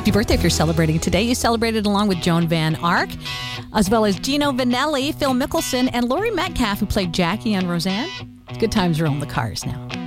Happy birthday if you're celebrating today. You celebrated along with Joan Van Ark, as well as Gino Vanelli, Phil Mickelson, and Laurie Metcalf, who played Jackie on Roseanne. Good times are on the Cars now.